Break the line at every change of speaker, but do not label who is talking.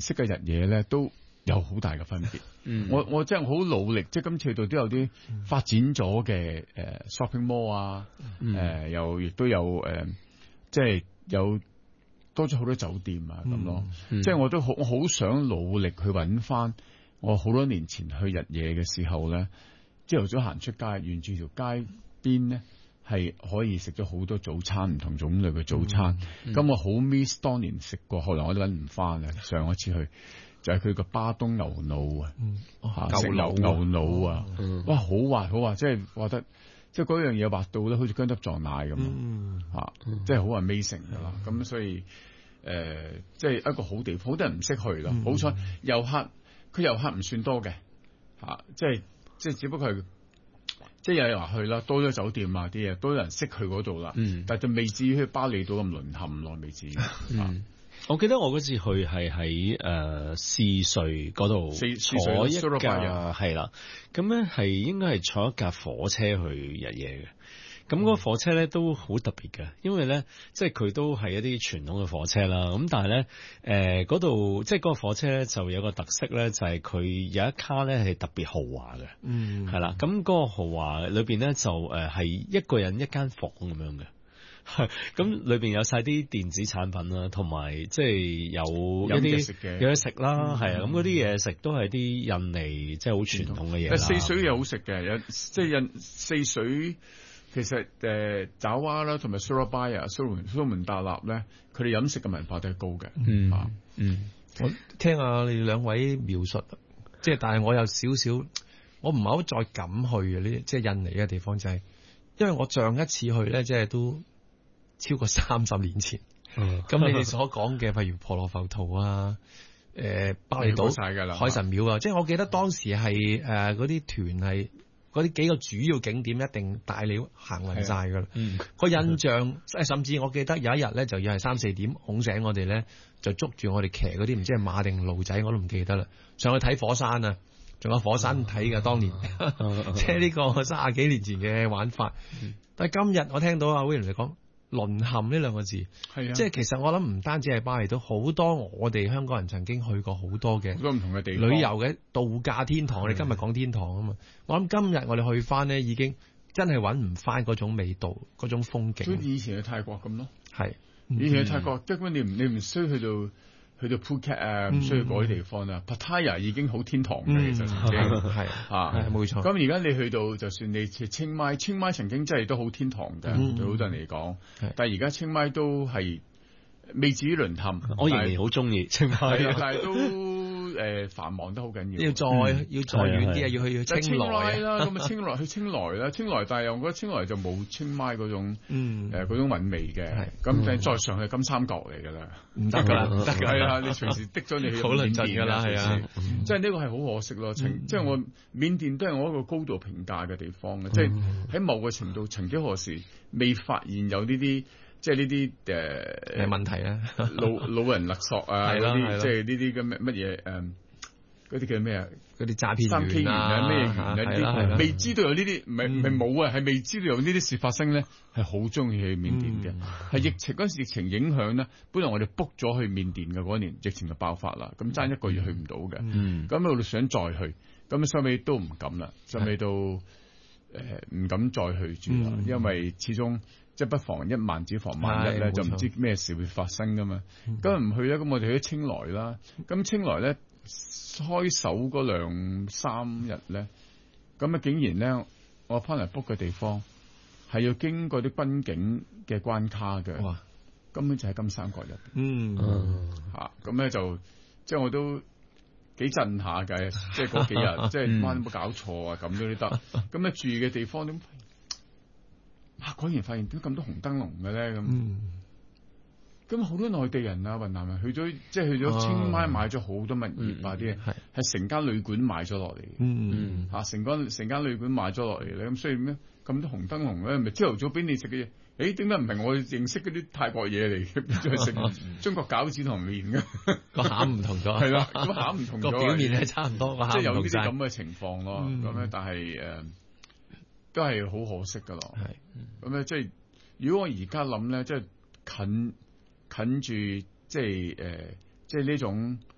式嘅日嘢咧都有好大嘅分別。我真係好努力，即係今次去到都有啲發展咗嘅shopping mall 啊，又亦都有即係有多咗好多酒店啊咁咯。即係我好想努力去揾翻我好多年前去日嘢嘅時候咧，朝頭早行出街，沿住條街邊咧係可以食咗好多早餐，唔同種類嘅早餐。咁我好 miss 當年食過，後來我都揾唔翻啦。上一次去就係佢個巴東牛腦啊，食牛腦啊，哇，好滑好滑，即係滑得即係嗰樣嘢滑到咧，好似薑汁撞奶咁即係好 amazing 噶啦。咁所以即係一個好地方，好多人唔識去咯。好彩遊客唔算多嘅即係只不過係。即係有人話去啦，多咗酒店啊啲嘢，多人識去嗰度啦。但係就未至於去巴厘島咁淪陷咯，未至於。
我記得我嗰次去係喺試睡嗰度坐一架係啦，咁咧係應該係坐一架火車去日嘢嘅。咁嗰個火車咧都好特別嘅，因為咧即係佢都係一啲傳統嘅火車啦。咁但係咧嗰度即係嗰個火車咧就有個特色咧，就係佢有一卡咧係特別豪華嘅，係啦。咁嗰個豪華裏邊咧就係一個人一間房咁樣嘅。咁裏邊有晒啲電子產品啦，同埋即係有一啲有嘢食啦，係啊。咁嗰啲嘢食都係啲印尼即係好傳統嘅嘢啦。
四水又好食嘅，有即係四水。其實爪哇啦，同埋Surabaya、蘇門答臘咧，佢哋飲食嘅文化都係高嘅。
我聽下你兩位描述，即係但係我有少少，我唔係好再敢去嘅呢，即係印尼嘅地方就係，因為我上一次去咧，即係都超過30年前。咁你哋所講嘅，譬如婆羅浮屠啊，巴厘島海神廟啊，即係我記得當時係嗰啲團係。嗰啲幾個主要景點一定帶你行勻晒噶啦，個印象甚至我記得有一日咧就要係3-4點恐醒我哋咧，就捉住我哋騎嗰啲唔知係馬定驢仔我都唔記得啦，上去睇火山啊，仲有火山睇㗎當年，即係呢個30幾年前嘅玩法。但係今日我聽到阿 William 嚟講淪陷呢兩個字，即係其實我諗唔單止係巴厘島，好多我哋香港人曾經去過好多嘅
唔同嘅地方
旅遊嘅度假天堂。我哋今日講天堂啊嘛，我諗今日我哋去翻呢，已經真係揾唔翻嗰種味道，嗰種風景。
好似以前去泰國咁咯，
係
以前去泰國，根本你唔需要去到 Phuket 啊，唔需要嗰啲地方啦。Pattaya 已經好天堂嘅，其實曾經
係冇錯。
咁而家你去到，就算你去清邁曾經真係都好天堂嘅，對好多人嚟講。但係而家清邁都係未至於淪陷。
我仍然好中意清邁，
但係都繁忙得好緊要。
要再遠啲啊，要去清萊
啦。咁啊，去清萊啦，清萊，但係我覺得清萊就冇清邁嗰種嗰種韻味嘅。咁但係再上去金三角嚟㗎啦，
唔得㗎啦，唔得㗎。
係啊，你隨時滴咗你去緬甸㗎啦，係啊。即係呢個係好可惜咯。即係我緬甸都係我一個高度評價嘅地方嘅，即係喺某個程度，曾幾何時未發現有呢啲。即係呢啲
問題啊，
老人勒索啊，嗰啲即係呢啲咁乜嘢嗰啲叫咩啊？嗰啲詐騙員啊，咩員啊？啲未知道有呢啲，唔係冇啊，係未知道有呢啲事發生咧，係好中意去緬甸嘅。係疫情嗰陣時，疫情影響咧，本來我哋 book 咗去緬甸嘅嗰年，疫情就爆發啦，咁爭1個月去唔到嘅。咁我哋想再去，咁收尾都唔敢啦，收尾都唔敢再去住啦，因為始終。即係不妨1萬只防萬一咧，就唔知咩事會發生噶嘛。咁唔去咧，咁我哋去咗清萊啦。咁清萊咧開首嗰2-3日咧，咁啊竟然咧，我翻嚟 book 嘅地方係要經過啲軍警嘅關卡嘅，哇！根本就喺金三角入邊。咁咧就即係我都幾震下嘅，即係嗰幾日，即係有冇搞錯啊？咁都得。咁咧住嘅地方點？果然發現點解咁多紅燈籠嘅咧？咁好多內地人啊、雲南人去咗，即係去咗清邁買咗好多物業啊啲嘢，係成間旅館買咗落嚟。成間旅館買咗落嚟咧，咁所以咩咁多紅燈籠咧？咪朝頭早俾你食嘅嘢？點解唔係我認識嗰啲泰國嘢嚟嘅？變咗係食中國餃子同麵嘅
個餡唔同咗，
係啦，個餡唔同咗，
個表面係差唔多，
即係有呢啲咁嘅情況咯。咁咧，但係都係好可惜噶咯。咁咧，即係如果我而家諗咧，即係近住即係呢種